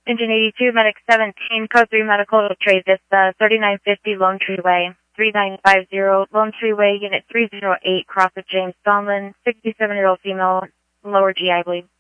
Engine 82, Medic 17, Code 3 Medical Trade Vista, 3950 Lone Tree Way, 3950 Lone Tree Way, Unit 308, Cross of James Donlin, 67-year-old female, lower GI bleed.